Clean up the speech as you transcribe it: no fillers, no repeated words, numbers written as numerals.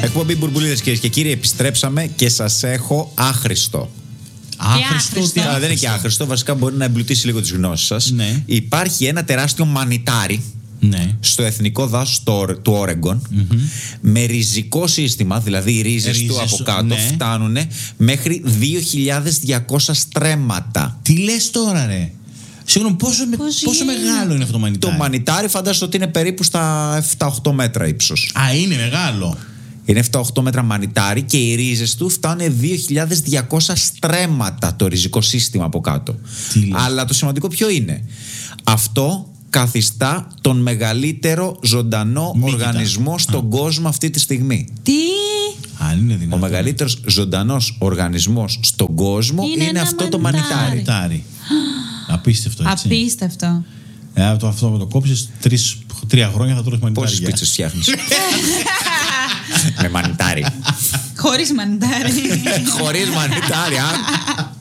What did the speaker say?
Εκπομπή Μπουρμπουλίδες, κυρίες και κύριοι, επιστρέψαμε και σας έχω άχρηστο. Άχρηστο. Δεν είναι και άχρηστο, βασικά μπορεί να εμπλουτίσει λίγο τις γνώσεις σας. Ναι. Υπάρχει ένα τεράστιο μανιτάρι. Ναι. Στο εθνικό δάσος του Όρεγκον, με ριζικό σύστημα, δηλαδή οι ρίζες του από κάτω, ναι, φτάνουν μέχρι 2.200 στρέμματα. Τι λες τώρα, ρε? Συγγνώμη, πόσο μεγάλο είναι αυτό το μανιτάρι? Το μανιτάρι φαντάζομαι ότι είναι περίπου στα 7-8 μέτρα ύψος. Α, είναι μεγάλο. Είναι 7-8 μέτρα μανιτάρι και οι ρίζες του φτάνουν 2.200 στρέμματα, το ριζικό σύστημα από κάτω. Αλλά το σημαντικό ποιο είναι? Αυτό καθιστά τον μεγαλύτερο ζωντανό οργανισμό στον κόσμο αυτή τη στιγμή. Τι? Αν είναι δυνατόν. Ο μεγαλύτερος ζωντανός οργανισμός στον κόσμο είναι αυτό το μανιτάρι. Απίστευτο, έτσι. Απίστευτο. Αυτό που το κόψεις 3 χρόνια θα τρως μανιτάρι. Πόσες πίτσες φτιάχνεις? Με μανιτάρι. Χωρίς μανιτάρι. Χωρίς μανιτάρι,